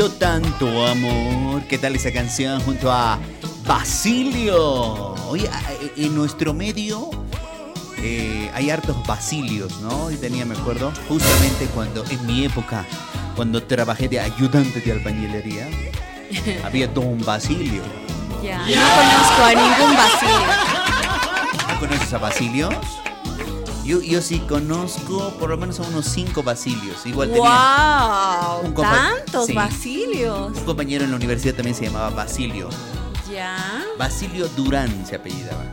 Tanto amor. ¿Qué tal esa canción junto a Basilio? Oye, en nuestro medio hay hartos Basilios, ¿no? Y me acuerdo, justamente cuando, en mi época, cuando trabajé de ayudante de albañilería, había todo un Basilio. Ya, no conozco a ningún Basilio. ¿No conoces a Basilios? Yo sí conozco por lo menos a unos 5 Basilios. Igual ¡Wow! tenía ¡Tantos sí, Basilios! un compañero en la universidad también se llamaba Basilio. Ya. Basilio Durán se apellidaba.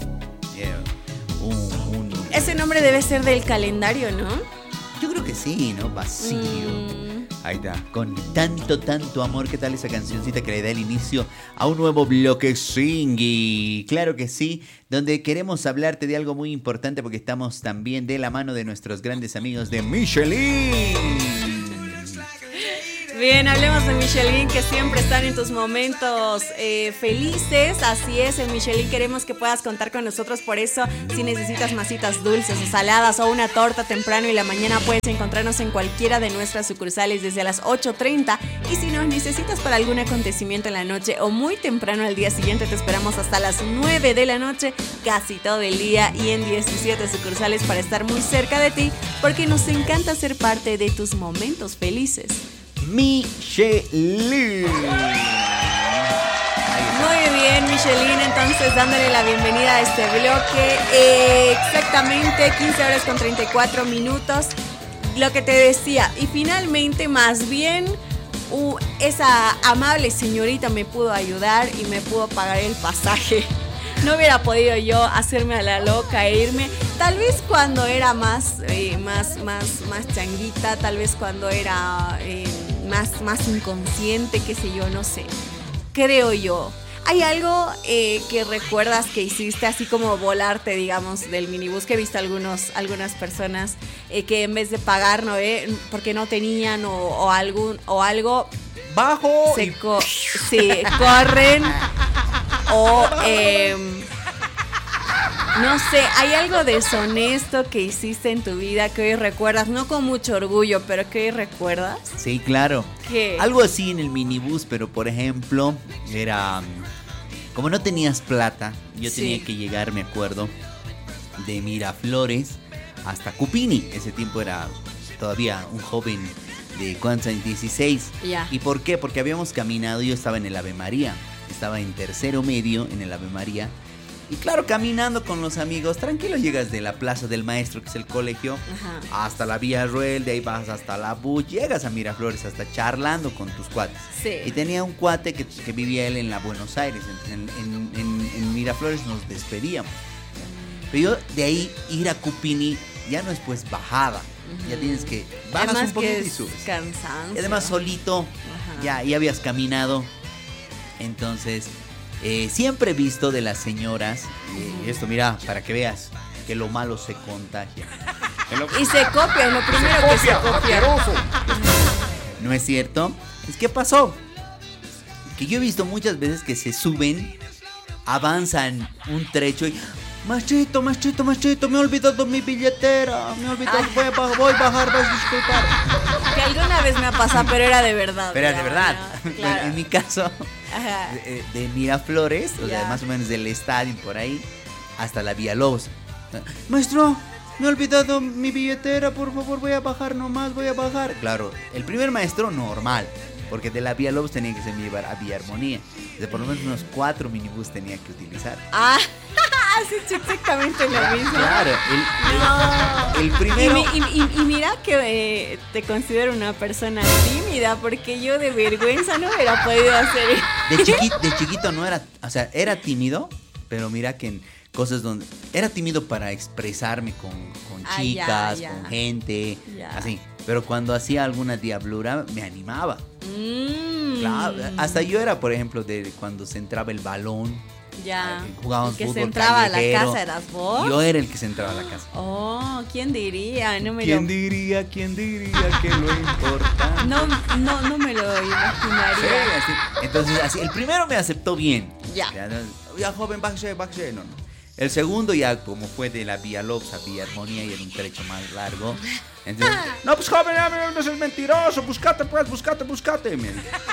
Ese nombre debe ser del calendario, ¿no? Yo creo que sí, ¿no? Basilio. Ahí está. Con tanto amor. ¿Qué tal esa cancioncita que le da el inicio a un nuevo bloque Swingy? Claro que sí. Donde queremos hablarte de algo muy importante porque estamos también de la mano de nuestros grandes amigos de Michelin. Bien, hablemos de Michelin, que siempre están en tus momentos felices. Así es, en Michelin queremos que puedas contar con nosotros. Por eso, si necesitas masitas dulces o saladas o una torta temprano y la mañana, puedes encontrarnos en cualquiera de nuestras sucursales desde las 8:30. Y si nos necesitas para algún acontecimiento en la noche o muy temprano al día siguiente, te esperamos hasta las 9 de la noche, casi todo el día, y en 17 sucursales para estar muy cerca de ti, porque nos encanta ser parte de tus momentos felices. Michelin. Muy bien, Michelin, entonces dándole la bienvenida a este bloque. Exactamente 15 horas con 34 minutos. Lo que te decía, y finalmente más bien esa amable señorita me pudo ayudar y me pudo pagar el pasaje. No hubiera podido yo hacerme a la loca e irme. Tal vez cuando era más changuita, tal vez cuando era más inconsciente, qué sé yo, no sé. Creo yo. ¿Hay algo que recuerdas que hiciste así como volarte, digamos, del minibús? Que he visto algunas personas que en vez de pagar, ¿no? Porque no tenían o algo bajo sí, corren o no sé, ¿hay algo deshonesto que hiciste en tu vida que hoy recuerdas? No con mucho orgullo, pero que hoy recuerdas. Sí, claro. ¿Qué? Algo así en el minibús, pero por ejemplo, era como no tenías plata, yo tenía que llegar, me acuerdo, de Miraflores hasta Cupini. Ese tiempo era todavía un joven de ¿cuántos años? 16. Ya. ¿Y por qué? Porque habíamos caminado, yo estaba en el Ave María, estaba en tercero medio en el Ave María. Y claro, caminando con los amigos, tranquilo, llegas de la Plaza del Maestro, que es el colegio, hasta la Vía Ruel, de ahí vas hasta la Buch, llegas a Miraflores, hasta charlando con tus cuates. Sí. Y tenía un cuate que vivía él en la Buenos Aires, en Miraflores nos despedíamos. Pero yo de ahí ir a Cupini ya no es pues bajada, ya tienes que bajas además un poquito que y subes. Cansancio. Y además solito, ya habías caminado, entonces... siempre he visto de las señoras, esto mira, para que veas que lo malo se contagia. Y se copia, es lo primero que se copia. ¿No es cierto? ¿Qué pasó? Que yo he visto muchas veces que se suben, avanzan un trecho y... Machito, me he olvidado mi billetera. Voy a bajar, vas a disculpar. Que alguna vez me ha pasado, pero era de verdad. Pero era de verdad. Claro. En mi caso, de Miraflores, o sea, más o menos del estadio por ahí, hasta la Vía Lobos. Maestro, me he olvidado mi billetera, por favor, voy a bajar nomás, voy a bajar. Claro, el primer maestro normal, porque de la Vía Lobos tenía que se llevar a Vía Armonía. O sea, por lo menos unos 4 minibús tenía que utilizar. Has hecho exactamente lo mismo. Claro, el primero... Y mira que te considero una persona tímida, porque yo de vergüenza no hubiera podido hacer eso. De chiquito no era, o sea, era tímido, pero mira que en cosas donde... Era tímido para expresarme con chicas, con gente, así. Pero cuando hacía alguna diablura, me animaba. Claro, hasta yo era, por ejemplo, de cuando se entraba el balón. Ya. Jugábamos el que fútbol se entraba callejero. a la casa, ¿eras vos? Yo era el que se entraba a la casa. Oh, ¿quién diría? ¿Quién diría que lo importante? No me lo imaginaría. Sí, así. Entonces, así, el primero me aceptó bien. Ya joven, bájese. No. El segundo ya como fue de la Vía Lobos a Vía Armonía y era un trecho más largo. Entonces, no, pues joven, no seas mentiroso, búscate. Me dijo.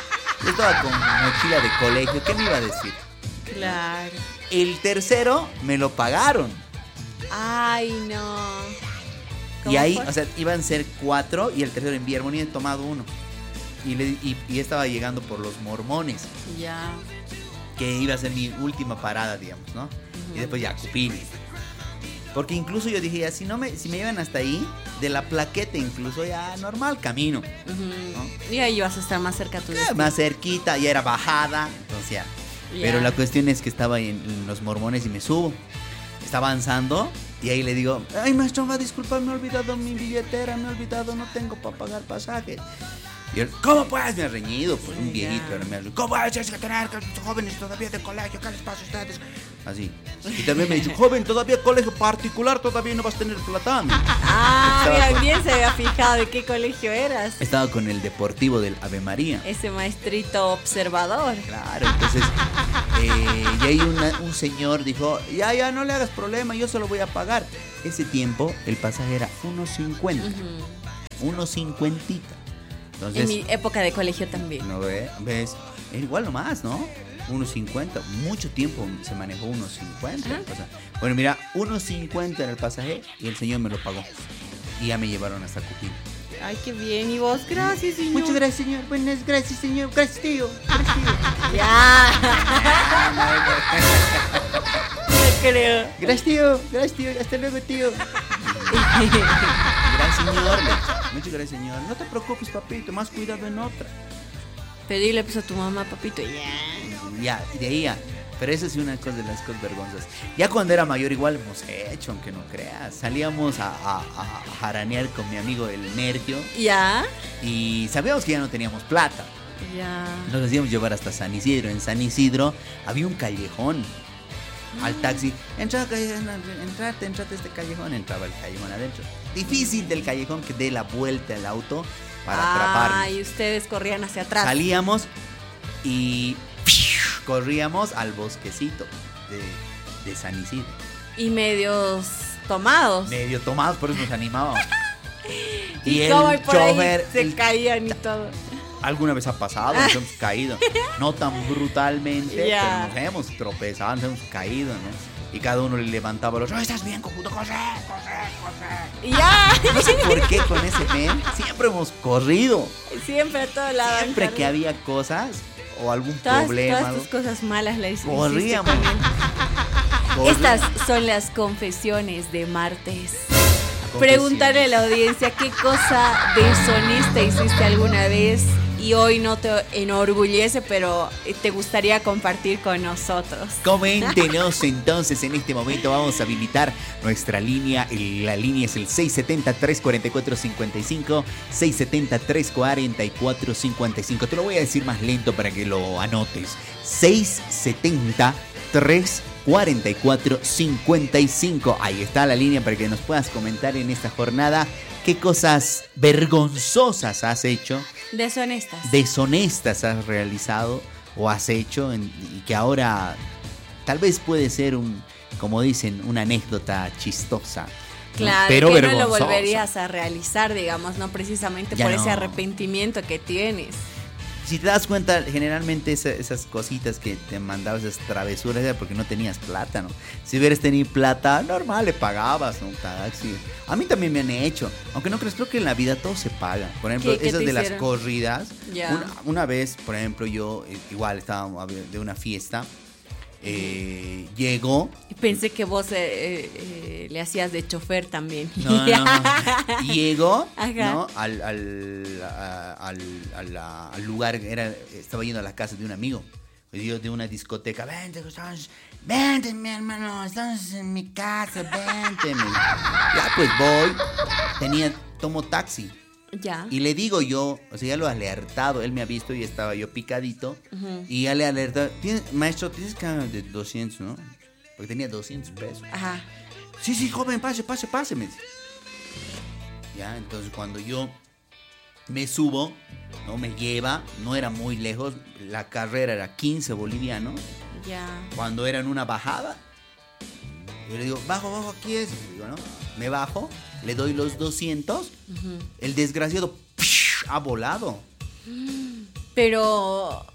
Yo estaba con mochila de colegio, ¿qué me iba a decir? Claro. El tercero me lo pagaron. Ay, no. Y ahí, fue? o sea, iban a ser 4 y el tercero en Villahermosa he tomado 1. Y estaba llegando por los Mormones, Ya. que iba a ser mi última parada, digamos, ¿no? Y después ya, Cupini. Porque incluso yo dije, ya, si me llevan hasta ahí, de la plaqueta incluso, ya normal camino. ¿No? Y ahí vas a estar más cerca a tu destino. Más cerquita, ya era bajada, entonces ya. Pero la cuestión es que estaba en los Mormones y me subo. Está avanzando y ahí le digo, ay, maestro, va a disculpar, me he olvidado mi billetera, no tengo para pagar pasajes. Y él, ¿cómo puedes? Me ha reñido, pues un viejito. ¿Cómo puedes que tener jóvenes todavía de colegio? ¿Qué les pasa a ustedes? Así. Y también me dijo, joven, todavía colegio particular, todavía no vas a tener plata. Mira, bien se había fijado de qué colegio eras. Estaba con el Deportivo del Ave María. Ese maestrito observador. Claro, entonces, y ahí un señor dijo, ya, no le hagas problema, yo se lo voy a pagar. Ese tiempo, el pasaje era 1.50. 1.50. Entonces, en mi época de colegio también. ¿No ves? Es igual nomás, ¿no? 1.50. Mucho tiempo se manejó 1.50. O sea, bueno, mira, 1.50 era el pasaje y el señor me lo pagó. Y ya me llevaron hasta Cupini. Ay, qué bien. ¿Y vos? Gracias, señor. Muchas gracias, señor. Buenas, gracias, señor. Gracias, tío. Ya. No creo. Gracias, tío. Hasta luego, tío. Gracias, señor. Muchas gracias, señor. No te preocupes, papito. Más cuidado en otra. Pedirle pues a tu mamá, papito. Ya, de ahí ya. Pero esa es una cosa de las cosas vergonzosas. Ya cuando era mayor igual hemos hecho, aunque no creas. Salíamos a jaranear con mi amigo el Nerdio. Ya. Y sabíamos que ya no teníamos plata. Ya. Nos hacíamos llevar hasta San Isidro. En San Isidro había un callejón. Al taxi, entrate a este callejón. Entraba el callejón adentro. Difícil del callejón que dé la vuelta al auto para atraparnos. Y ustedes corrían hacia atrás. Salíamos y corríamos al bosquecito de San Isidro. Y medios tomados. Medio tomados, por eso nos animábamos. y el como por chofer ahí se caían y todo. Alguna vez ha pasado, nos hemos caído. No tan brutalmente, pero nos hemos tropezado, nos hemos caído, ¿no? Y cada uno le levantaba los, ¿estás bien, cojudo? Corre. Ya. No sé por qué con ese men siempre hemos corrido. Siempre a todo lado. Siempre que había cosas o algún problema. Todas tus cosas malas las hiciste. Corríamos. Estas son las confesiones de martes. Preguntarle a la audiencia qué cosa deshonesta hiciste alguna vez y hoy no te enorgullece, pero te gustaría compartir con nosotros. Coméntenos entonces, en este momento vamos a habilitar nuestra línea. La línea es el 670-344-55, 670-344-55. Te lo voy a decir más lento para que lo anotes. 670-344-55. Ahí está la línea para que nos puedas comentar en esta jornada qué cosas vergonzosas has hecho. Deshonestas has realizado o has hecho y que ahora tal vez puede ser como dicen, una anécdota chistosa. Claro, ¿no? Pero que vergonzosa. no lo volverías a realizar, digamos, no precisamente ya por no. ese arrepentimiento que tienes. Si te das cuenta, generalmente esas cositas que te mandabas, esas travesuras, era porque no tenías plata, ¿no? Si hubieras tenido plata, normal, le pagabas, ¿no? Un taxi. A mí también me han hecho, aunque no crees, creo que en la vida todo se paga. Por ejemplo, ¿Qué esas te de hicieron? las corridas. Ya. Una vez, por ejemplo, yo igual estábamos de una fiesta. Llegó. Pensé que vos le hacías de chofer también. No. Llegó, Ajá. ¿no? Al lugar, estaba yendo a la casa de un amigo. De una discoteca. Vente, mi hermano, estamos en mi casa, vente. Ya pues voy. Tomo taxi. Ya. Y le digo yo, o sea, ya lo he alertado, él me ha visto y estaba yo picadito. Y ya le he alertado, maestro, tienes que de 200, ¿no? Porque tenía 200 pesos. Ajá. Sí, joven, pase, me dice. Ya, entonces cuando yo me subo, no me lleva, no era muy lejos, la carrera era 15 bolivianos. Ya. Cuando era en una bajada, yo le digo, bajo, aquí es. Digo, ¿no? Me bajo, le doy los 200, el desgraciado ha volado. Pero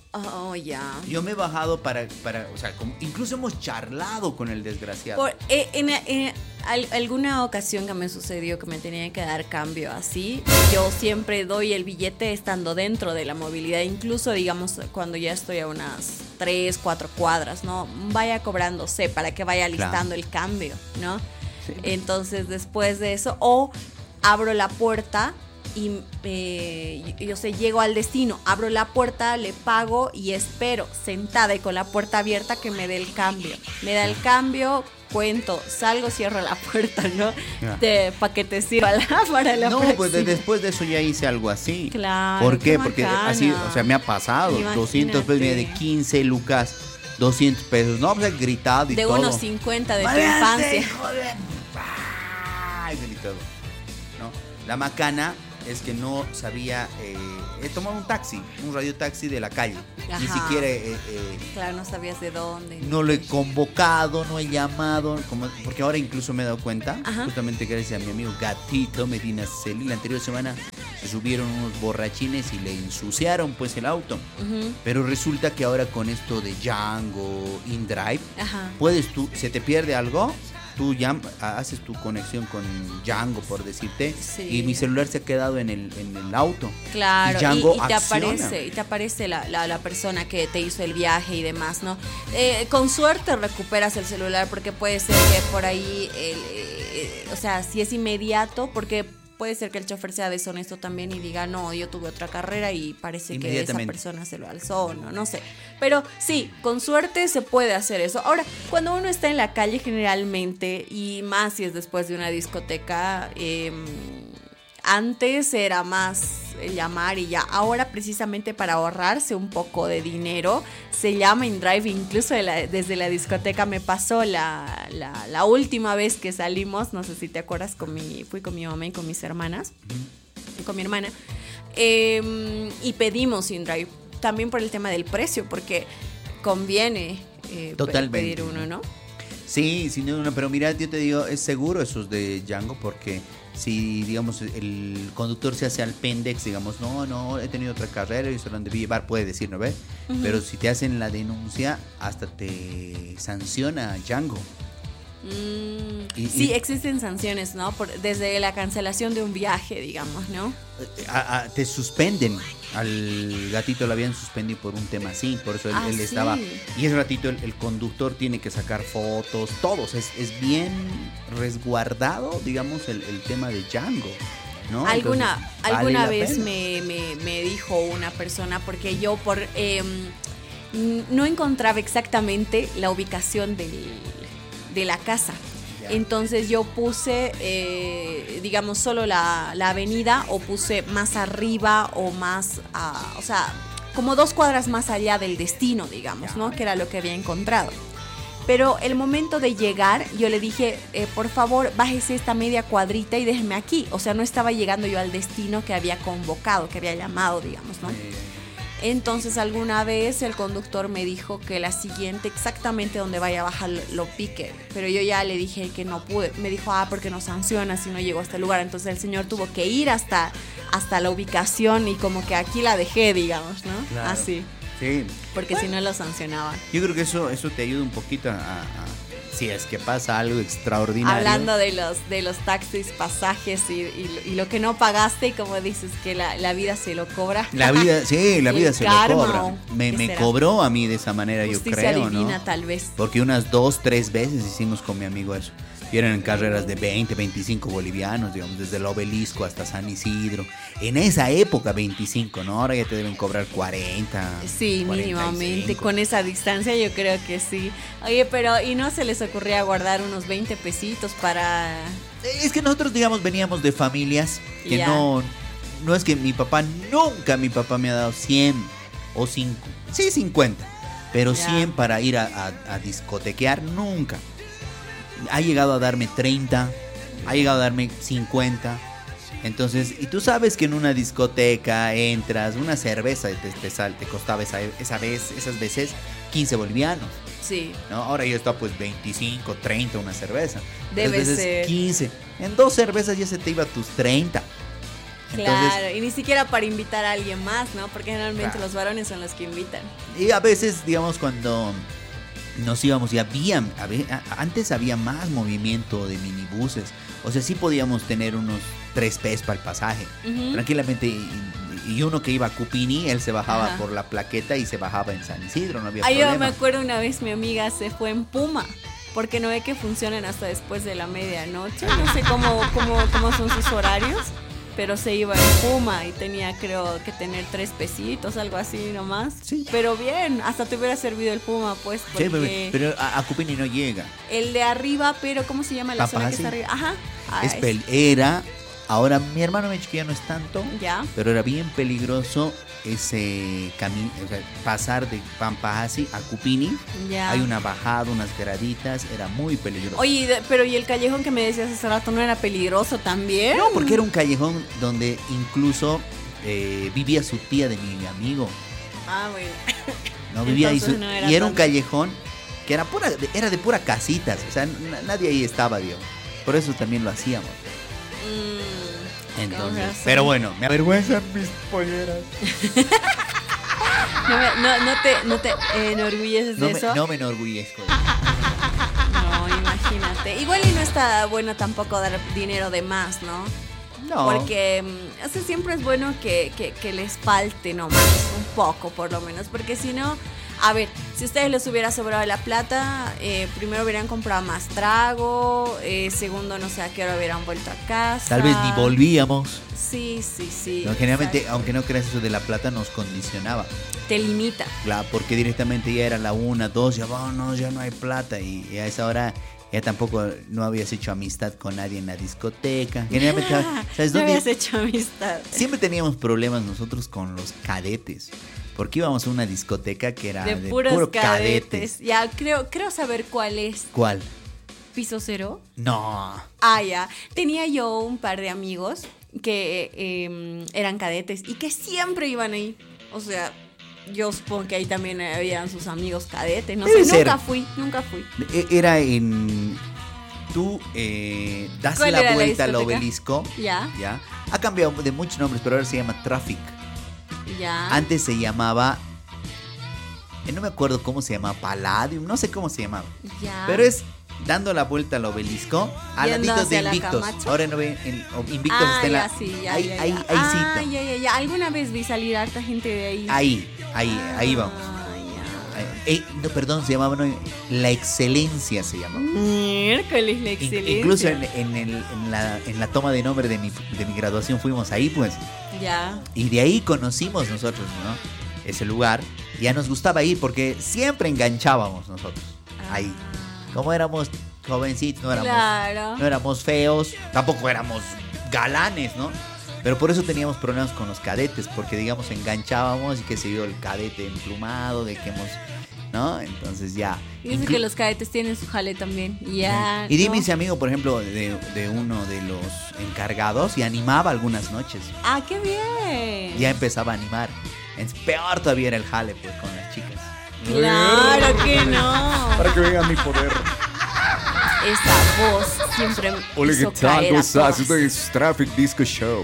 Oh, ya. Yo me he bajado para o sea, incluso hemos charlado con el desgraciado. En alguna ocasión que me sucedió que me tenía que dar cambio así, yo siempre doy el billete estando dentro de la movilidad, incluso digamos cuando ya estoy a unas 3, 4 cuadras, ¿no? Vaya cobrándose para que vaya listando el cambio, ¿no? Sí. Entonces después de eso, o abro la puerta y yo sé, llego al destino, abro la puerta, le pago y espero sentada y con la puerta abierta que me dé el cambio. Me da el cambio, cuento, salgo, cierro la puerta, ¿no? Para que te sirva para la próxima. Pues después de eso ya hice algo así. Claro. ¿Por qué? Porque así, o sea, me ha pasado. Imagínate. 200 pesos, mira, de 15 lucas, 200 pesos. No, pues he gritado y de todo. De unos 50 de tu infancia. Joder. He gritado. ¿No? La macana es que no sabía, he tomado un taxi, un radiotaxi de la calle. Ajá. Ni siquiera claro, no sabías de dónde. No lo he convocado, no he llamado, porque ahora incluso me he dado cuenta, ajá, justamente gracias a mi amigo Gatito Medina Celi, la anterior semana se subieron unos borrachines y le ensuciaron pues el auto. Uh-huh. Pero resulta que ahora con esto de Django, InDrive, ajá, puedes tú, se te pierde algo, tú haces tu conexión con Django, por decirte, sí, y mi celular se ha quedado en el auto. Claro, y Django y te aparece la persona que te hizo el viaje y demás, ¿no? Con suerte recuperas el celular, porque puede ser que por ahí, o sea, si es inmediato, porque puede ser que el chofer sea deshonesto también y diga, no, yo tuve otra carrera y parece que esa persona se lo alzó, no sé. Pero sí, con suerte se puede hacer eso. Ahora, cuando uno está en la calle generalmente, y más si es después de una discoteca, antes era más llamar y ya. Ahora, precisamente para ahorrarse un poco de dinero, se llama InDrive. Incluso desde la discoteca me pasó la última vez que salimos, no sé si te acuerdas, fui con mi mamá y con mis hermanas, con mi hermana, y pedimos InDrive. También por el tema del precio, porque conviene pedir uno, ¿no? Sí, sin duda, pero mira, yo te digo, es seguro esos de Django, porque si, digamos, el conductor se hace al pendex, digamos, no, he tenido otra carrera y se lo han debido llevar, puede decir, ¿no ves? Uh-huh. Pero si te hacen la denuncia, hasta te sanciona Django. Sí, existen sanciones, ¿no? Desde la cancelación de un viaje, digamos, ¿no? Te suspenden. Al gatito lo habían suspendido por un tema así, por eso él sí estaba. Y ese ratito el conductor tiene que sacar fotos, todos. Es bien resguardado, digamos, el tema de Django, ¿no? Alguna vez me dijo una persona, porque yo no encontraba exactamente la ubicación de la casa. Entonces yo puse, digamos, solo la avenida, o puse más arriba o más, o sea, como 2 cuadras más allá del destino, digamos, ¿no? Que era lo que había encontrado. Pero el momento de llegar, yo le dije, por favor, bájese esta media cuadrita y déjeme aquí. O sea, no estaba llegando yo al destino que había convocado, que había llamado, digamos, ¿no? Entonces alguna vez el conductor me dijo que la siguiente, exactamente donde vaya a bajar, lo pique. Pero yo ya le dije que no pude. Me dijo, porque no sanciona si no llego a este lugar. Entonces el señor tuvo que ir hasta la ubicación, y como que aquí la dejé, digamos, ¿no? Claro. Así. Sí. Porque si no lo sancionaban. Yo creo que eso te ayuda un poquito si es que pasa algo extraordinario. Hablando de los taxis, pasajes y lo que no pagaste, y como dices que la vida se lo cobra. La vida se lo cobra. Me cobró a mí de esa manera, justicia, yo creo, divina, ¿no? Tal vez. Porque unas 2, 3 veces hicimos con mi amigo eso. Y eran carreras de 20, 25 bolivianos, digamos, desde el Obelisco hasta San Isidro. En esa época 25, ¿no? Ahora ya te deben cobrar 40. Sí, 45. Mínimamente. Con esa distancia yo creo que sí. Oye, pero ¿y no se les ocurría guardar unos 20 pesitos para...? Es que nosotros, digamos, veníamos de familias que no es que nunca mi papá me ha dado 100 o 50. Pero 100 para ir a discotequear, nunca. Ha llegado a darme 30, ha llegado a darme 50. Entonces, y tú sabes que en una discoteca entras, una cerveza te costaba esas veces 15 bolivianos. Sí. ¿No? Ahora ya está pues 25, 30 una cerveza. Debe ser 15. En 2 cervezas ya se te iba a tus 30. Claro, y ni siquiera para invitar a alguien más, ¿no? Porque generalmente los varones son los que invitan. Y a veces, digamos, cuando nos íbamos y antes había más movimiento de minibuses. O sea, sí podíamos tener unos 3 pesos para el pasaje. Tranquilamente. Y uno que iba a Cupini, él se bajaba por la plaqueta y se bajaba en San Isidro, no había problema. Yo me acuerdo una vez mi amiga se fue en Puma, porque no ve que funcionan hasta después de la medianoche. No sé cómo son sus horarios, pero se iba en Puma y tenía, creo, que tener 3 pesitos, algo así nomás. Sí. Pero bien, hasta te hubiera servido el Puma, pues. Porque sí, pero a Cupini no llega. El de arriba, pero ¿cómo se llama la zona que está arriba? Ajá. Ahora mi hermano me ha dicho que ya no es tanto, pero era bien peligroso ese camino, o sea, pasar de Pampajasi a Cupini. Hay una bajada, unas graditas, era muy peligroso. Oye, pero ¿y el callejón que me decías hace rato no era peligroso también? No, porque era un callejón donde incluso vivía su tía de mi amigo. Ah, bueno. No vivía ahí y era un callejón que era de pura casitas, o sea, nadie ahí estaba, Dios. Por eso también lo hacíamos. Entonces, pero bueno, me avergüenzan mis polleras. No te enorgulleces de eso. No me enorgullezco. No, imagínate. Igual y no está bueno tampoco dar dinero de más, ¿no? No. Porque siempre es bueno que les falte nomás, un poco por lo menos, porque si no... A ver, si a ustedes les hubiera sobrado la plata, primero hubieran comprado más trago, segundo no sé a qué hora hubieran vuelto a casa. Tal vez ni volvíamos. Sí. No, generalmente, exacto. Aunque no creas, eso de la plata nos condicionaba. Te limita. Claro, porque directamente ya era la 1, 2, ya no hay plata y a esa hora... Ya tampoco no habías hecho amistad con nadie en la discoteca. Generalmente, ¿sabes dónde? No habías hecho amistad. Siempre teníamos problemas nosotros con los cadetes. Porque íbamos a una discoteca que era de puros cadetes. Ya, creo saber cuál es. ¿Cuál? ¿Piso Cero? No. Ya. Tenía yo un par de amigos que eran cadetes y que siempre iban ahí. O sea... Yo supongo que ahí también habían sus amigos cadetes. No sé, nunca fui. Era en... Tú das la vuelta al obelisco. Ya. Ha cambiado de muchos nombres, pero ahora se llama Traffic. Ya. Antes se llamaba... no me acuerdo cómo se llamaba. Palladium, no sé cómo se llamaba. Ya. Pero es dando la vuelta al obelisco, al ladito de Invictos. Ahora no ven, Invictos está en la... Ahí sí. Ya. Alguna vez vi salir harta gente de ahí. Ahí vamos. No, perdón, se llamaba La Excelencia se llamaba. Miércoles, La Excelencia. Incluso en la toma de nombre de mi graduación fuimos ahí, pues. Ya. Y de ahí conocimos nosotros, ¿no? Ese lugar. Ya nos gustaba ir porque siempre enganchábamos nosotros. Ahí. Como éramos jovencitos, no éramos feos, tampoco éramos galanes, ¿no? Pero por eso teníamos problemas con los cadetes, porque digamos enganchábamos y que se vio el cadete emplumado, de que hemos, ¿no? Entonces ya. Y dice que los cadetes tienen su jale también. Ya. Y dime ese amigo, por ejemplo, de uno de los encargados y animaba algunas noches. ¡Ah, qué bien! Ya empezaba a animar. Peor todavía era el jale, pues, con las chicas. Claro que no. Para que vean mi poder. Esa voz siempre Hola, ¿qué tal? ¿Cómo estás? Esto es Traffic Disco Show.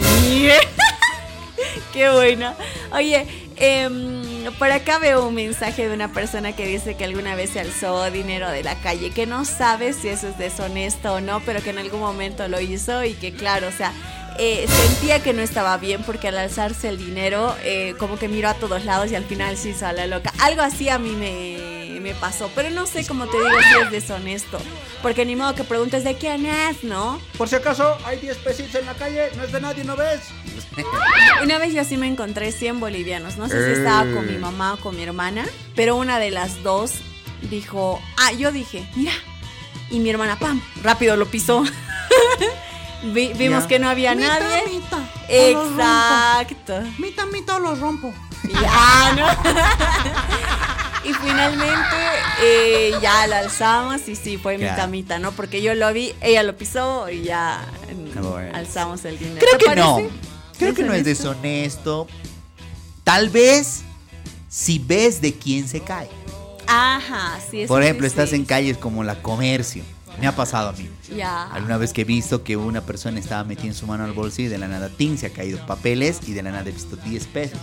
Qué bueno. Oye, por acá veo un mensaje de una persona que dice que alguna vez se alzó dinero de la calle, que no sabe si eso es deshonesto o no, pero que en algún momento lo hizo y que claro, o sea, sentía que no estaba bien porque al alzarse el dinero como que miró a todos lados y al final sí hizo a la loca. Algo así a mí me pasó, pero no sé, como te digo, si es deshonesto, porque ni modo que preguntes de quién es, ¿no? Por si acaso hay 10 pesitos en la calle, no es de nadie, ¿no ves? Una vez yo sí me encontré 100 bolivianos, no sé si estaba con mi mamá o con mi hermana, pero una de las dos dijo, yo dije, mira, y mi hermana, ¡pam!, rápido lo pisó. Vimos que no había nadie. Exacto. Mita lo rompo. Ya, ¿no? Y finalmente ya la alzamos y sí, fue mita, ¿no? Porque yo lo vi, ella lo pisó y ya alzamos el dinero. Creo que no es deshonesto. Tal vez si ves de quién se cae. Ajá, sí. Por ejemplo, estás en calles como la Comercio Me ha pasado a mí. Ya. Alguna vez que he visto que una persona estaba metiendo su mano al bolsillo y de la nada, ¡ting!, se ha caído papeles y de la nada he visto 10 pesos.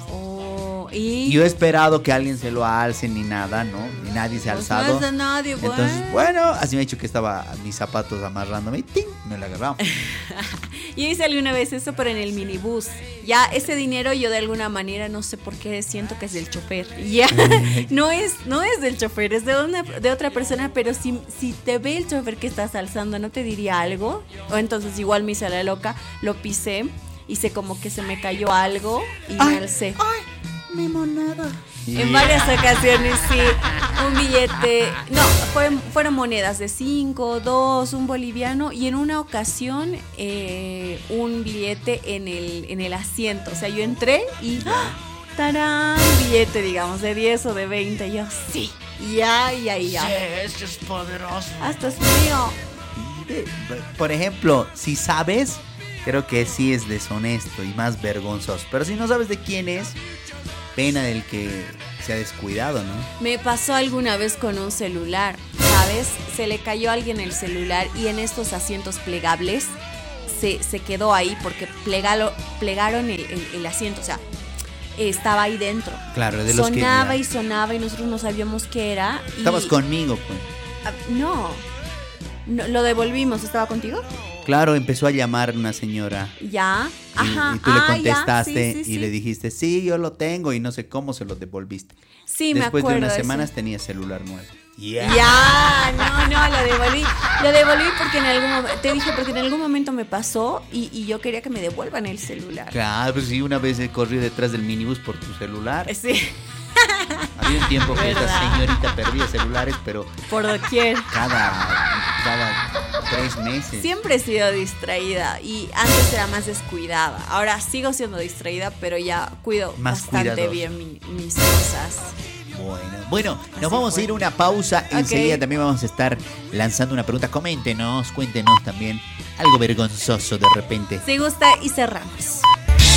Y yo he esperado que alguien se lo alce ni nada, ¿no? Ni nadie se ha alzado. No es de nadie, bueno. Entonces, bueno, así me ha dicho que estaba mis zapatos amarrándome y ¡ting!, me lo agarraba. Yo hice alguna vez eso, pero en el minibús. Ya ese dinero yo de alguna manera, no sé por qué, siento que es del chofer. Ya, no es del chofer, es de otra persona, pero si te ve el chofer que estás alzando, ¿no te diría algo? O entonces igual me hice la loca, lo pisé, hice como que se me cayó algo y me alcé. ¡Ay! Mi moneda. En varias ocasiones, sí. Un billete. No, fueron monedas de 5, 2, un boliviano. Y en una ocasión, un billete en el asiento. O sea, yo entré y. ¡Tarán! Billete, digamos, de 10 o de 20. Y yo, sí. Ya. Sí, esto es poderoso. Hasta es mío. Por ejemplo, si sabes, creo que sí es deshonesto y más vergonzoso. Pero si no sabes de quién es, pena del que se ha descuidado, ¿no? Me pasó alguna vez con un celular, ¿sabes? Se le cayó a alguien el celular y en estos asientos plegables se quedó ahí porque plegaron el asiento, o sea, estaba ahí dentro. Claro, de los que... Sonaba y sonaba y nosotros no sabíamos qué era. Estabas conmigo, pues. No, lo devolvimos. ¿Estaba contigo? Claro, empezó a llamar una señora. Ya, ajá. Y tú le contestaste ya, sí, y le dijiste, sí, yo lo tengo, y no sé cómo se lo devolviste. Sí, me acuerdo. Después de unas semanas tenía celular nuevo. Ya, no, lo devolví porque porque en algún momento me pasó y yo quería que me devuelvan el celular. Claro, pues sí, una vez he corrido detrás del minibús por tu celular. Sí. Había un tiempo que ¿Verdad? esta señorita perdía celulares, pero Por doquier. cada 3 meses. Siempre he sido distraída y antes era más descuidada. Ahora sigo siendo distraída, pero ya cuido Más bastante cuidadoso. bien mis cosas. Bueno, nos Así vamos fue. a ir a una pausa. Ok. Enseguida también vamos a estar lanzando una pregunta. Cuéntenos también algo vergonzoso de repente. Si gusta y cerramos.